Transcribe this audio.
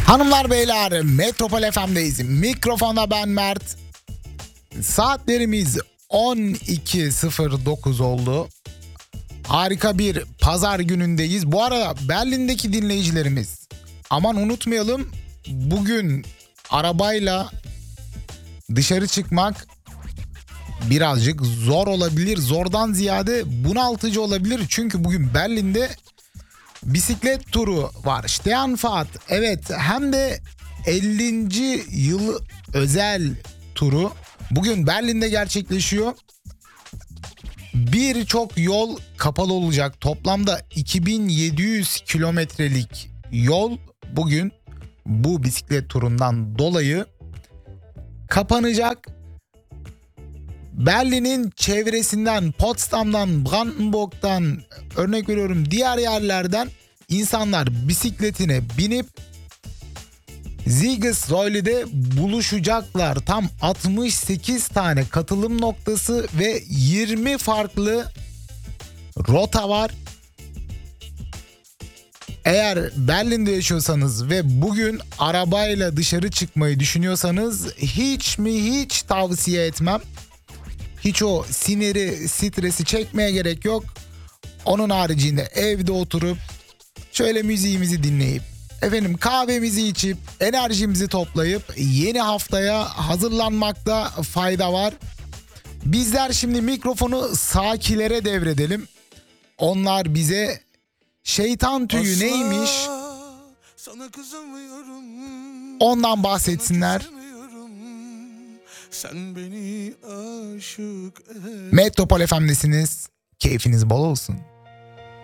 Hanımlar beyler, Metropol FM'deyiz. Mikrofonda ben Mert. Saatlerimiz 12.09 oldu. Harika bir pazar günündeyiz. Bu arada Berlin'deki dinleyicilerimiz, aman unutmayalım, bugün arabayla dışarı çıkmak birazcık zor olabilir. Zordan ziyade bunaltıcı olabilir. Çünkü bugün Berlin'de bisiklet turu var. Sternfahrt. Evet, hem de 50. yıl özel turu bugün Berlin'de gerçekleşiyor. Birçok yol kapalı olacak. Toplamda 2700 kilometrelik yol bugün bu bisiklet turundan dolayı kapanacak. Berlin'in çevresinden, Potsdam'dan, Brandenburg'dan, örnek veriyorum diğer yerlerden insanlar bisikletine binip Siegessäule'de buluşacaklar. Tam 68 tane katılım noktası ve 20 farklı rota var. Eğer Berlin'de yaşıyorsanız ve bugün arabayla dışarı çıkmayı düşünüyorsanız hiç tavsiye etmem. Hiç o siniri, stresi çekmeye gerek yok. Onun haricinde evde oturup şöyle müziğimizi dinleyip, kahvemizi içip, enerjimizi toplayıp yeni haftaya hazırlanmakta fayda var. Bizler şimdi mikrofonu sakilere devredelim. Onlar bize şeytan tüyü neymiş ondan bahsetsinler. Sen beni aşık et. Metropol FM'desiniz. Keyfiniz bol olsun.